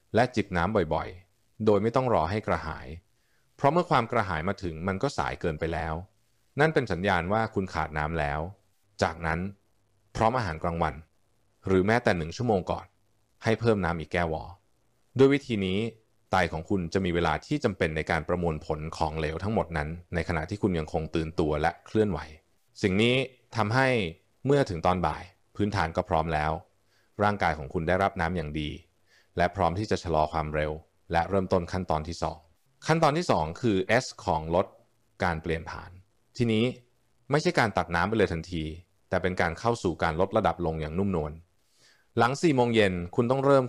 และจิบน้ำบ่อยๆโดยไม่ต้องรอให้กระหายเพราะเมื่อความกระหายมาถึงมันก็สายเกินไปแล้วนั่นเป็นสัญญาณว่าคุณขาดน้ำแล้วจากนั้นพร้อมอาหารกลางวันหรือแม้แต่1 ชั่วโมงก่อนให้เพิ่มน้ำอีกแก้วด้วยวิธีนี้ไตของคุณจะมีเวลาที่จำเป็นในการประมวลผลของเหลวทั้งหมดนั้นในขณะที่คุณยังคงตื่นตัวและเคลื่อนไหวสิ่งนี้ทำให้เมื่อถึงตอนบ่ายพื้นฐานก็พร้อมแล้วร่างกายของคุณได้รับน้ำอย่างดีและพร้อมที่จะชะลอความเร็วและเริ่มต้นขั้นตอนที่2ขั้นตอนที่2คือ S ของลดการเปลี่ยนผ่านทีนี้ไม่ใช่การตักน้ำไปเลยทันทีแต่เป็นการเข้าสู่การลดระดับลงอย่างนุ่มนวลหลัง4 โมงเย็นคุณต้องเริ่ม